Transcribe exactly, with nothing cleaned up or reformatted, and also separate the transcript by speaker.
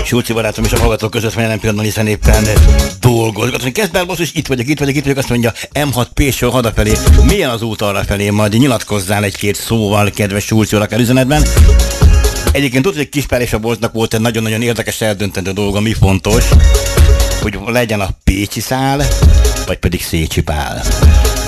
Speaker 1: Sulci barátom és a hallgatók között van jelen pillanatban, hiszen éppen dolgozgat. Kezd el, bosszus, itt vagyok, itt vagyok, itt vagyok, azt mondja em hat Peugeot hadafelé. Milyen az út arra felé? Majd nyilatkozzál egy-két szóval, kedves Sulci, akár üzenetben. Egyébként tudod, hogy Kispál és a Boltnak volt egy nagyon-nagyon érdekes eldöntendő dolga, mi fontos, hogy legyen a Pécsi szál, vagy pedig Szécsi Pál.